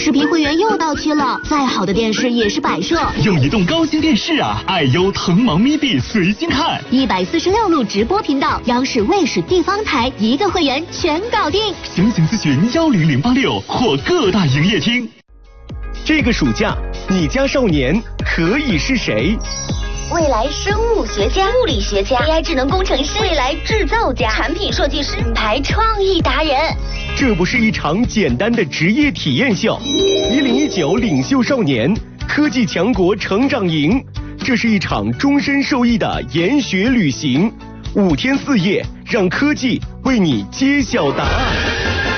视频会员又到期了，再好的电视也是摆设。 用移动高清电视啊，爱优腾芒咪币随心看 ，146路直播频道，央视、卫视、地方台一个会员全搞定。 详情咨询10086或各大营业厅。 这个暑假，你家少年可以是谁？ 未来生物学家、物理学家、AI 智能工程师、未来制造家、产品设计师、品牌创意达人。 这不是一场简单的职业体验秀，1019领袖少年科技强国成长营，这是一场终身受益的研学旅行，5天4夜，让科技为你揭晓答案。